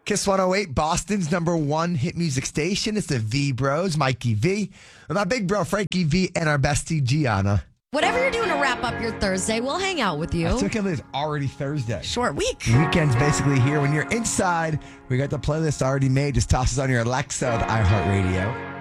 Kiss 108, Boston's number one hit music station. It's the V Bros, Mikey V, and my big bro, Frankie V, and our bestie, Gianna. Whatever you're doing to wrap up your Thursday, we'll hang out with you. I still can't believe it's already Thursday. Short week. Weekend's basically here. When you're inside, we got the playlist already made. Just toss us on your Alexa, the iHeartRadio.